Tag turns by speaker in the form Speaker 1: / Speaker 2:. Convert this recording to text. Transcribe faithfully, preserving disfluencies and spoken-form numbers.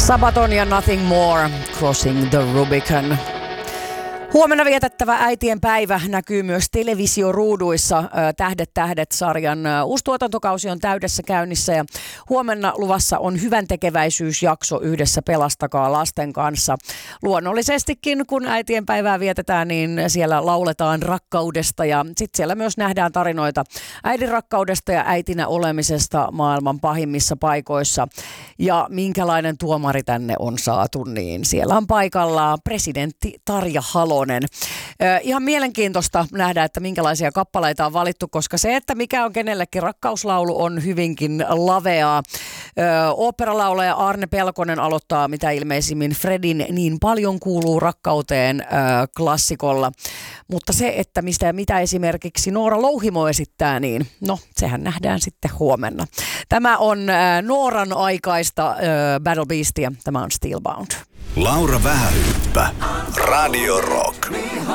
Speaker 1: Sabaton ja Nothing More, Crossing the Rubicon. Huomenna vietettävä äitien päivä näkyy myös televisioruuduissa. Tähdet tähdet-sarjan uusi tuotantokausi on täydessä käynnissä ja huomenna luvassa on hyvän tekeväisyysjakso yhdessä Pelastakaa lasten kanssa. Luonnollisestikin, kun äitien päivää vietetään, niin siellä lauletaan rakkaudesta ja sitten siellä myös nähdään tarinoita äidin rakkaudesta ja äitinä olemisesta maailman pahimmissa paikoissa. Ja minkälainen tuomari tänne on saatu, niin siellä on paikalla presidentti Tarja Halonen. Ihan mielenkiintoista nähdä, että minkälaisia kappaleita on valittu, koska se, että mikä on kenellekin rakkauslaulu, on hyvinkin laveaa. Oopperalaulaja Arne Pelkonen aloittaa mitä ilmeisimmin Fredin Niin paljon kuuluu rakkauteen klassikolla. Mutta se, että mistä, mitä esimerkiksi Noora Louhimo esittää, niin no, sehän nähdään sitten huomenna. Tämä on Nooran aikaista Battle Beastia. Tämä on Steelbound.
Speaker 2: Laura Vähähyyppä. Radio Rock.